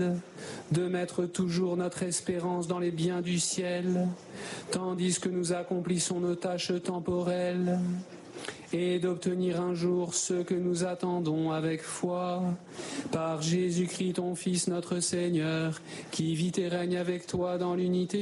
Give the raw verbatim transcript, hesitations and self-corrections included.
de mettre toujours notre espérance dans les biens du ciel, tandis que nous accomplissons nos tâches temporelles, et d'obtenir un jour ce que nous attendons avec foi, par Jésus-Christ ton Fils notre Seigneur, qui vit et règne avec toi dans l'unité